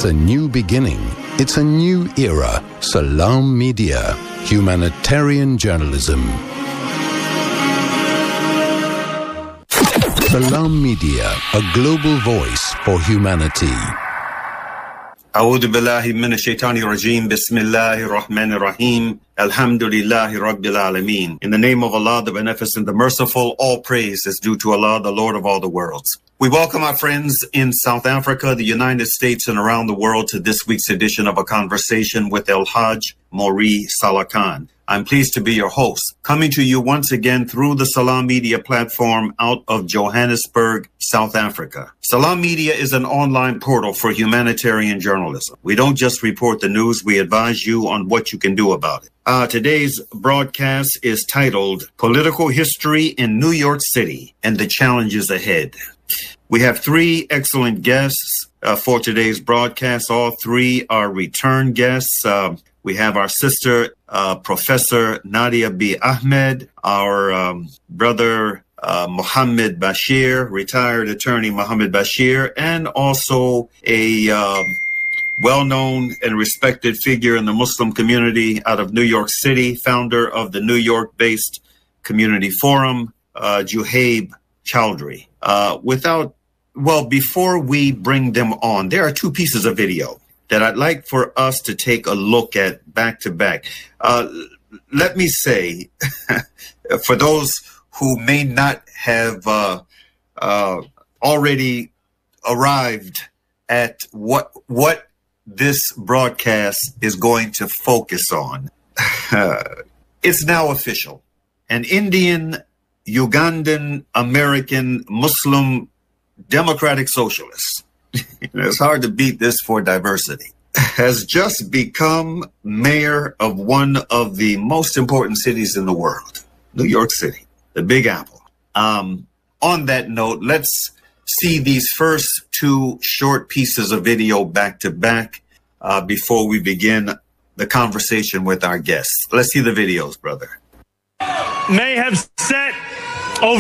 It's a new beginning. It's a new era. Salam Media. Humanitarian journalism. Salam Media, a global voice for humanity. أعوذ بالله من الشيطان الرجيم بسم الله الرحمن الرحيم الحمد لله رب العالمين. In the name of Allah, the Beneficent, the Merciful, all praise is due to Allah, the Lord of all the worlds. We welcome our friends in South Africa, the United States, and around the world to this week's edition of A Conversation with El-Hajj Maury Salah Khan. I'm pleased to be your host, coming to you once again through the Salam Media platform out of Johannesburg, South Africa. Salam Media is an online portal for humanitarian journalism. We don't just report the news, we advise you on what you can do about it. Today's broadcast is titled Political History in New York City and the Challenges Ahead. We have three excellent guests for today's broadcast. All three are return guests. We have our sister, Professor Nadia B. Ahmed, our brother, Mohammed Bashir, retired attorney Mohammed Bashir, and also a well-known and respected figure in the Muslim community out of New York City, founder of the New York-based Community Forum, Juhaib Chowdhury. Before we bring them on, there are two pieces of video that I'd like for us to take a look at back to back. Let me say, for those who may not have already arrived at what this broadcast is going to focus on, it's now official. An Indian, Ugandan, American, Muslim, Democratic Socialist, it's hard to beat this for diversity, has just become mayor of one of the most important cities in the world, New York City, the Big Apple. On that note, let's see these first two short pieces of video back to back before we begin the conversation with our guests. Let's see the videos, brother. May have set